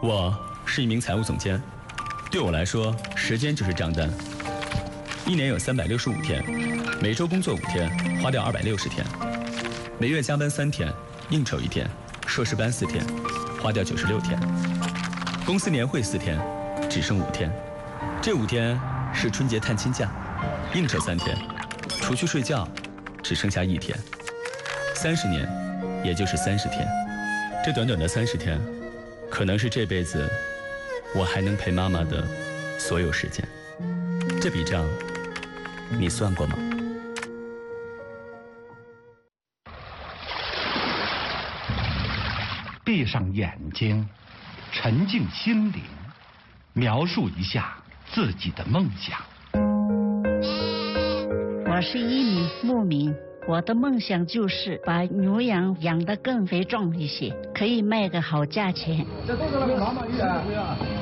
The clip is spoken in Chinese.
我是一名财务总监，对我来说，时间就是账单。一年有365天，每周工作5天，花掉260天；每月加班3天，应酬1天，硕士班4天，花掉96天；公司年会4天，只剩5天。这5天是春节探亲假，应酬3天，除去睡觉，只剩下1天。30年，也就是30天。这短短的30天，可能是这辈子我还能陪妈妈的所有时间。这笔账，你算过吗？ 闭上眼睛，沉静心灵，描述一下自己的梦想。 我是一名牧民，我的梦想就是把牛羊养得更肥壮一些，可以卖个好价钱。 这都是那个妈妈鱼啊。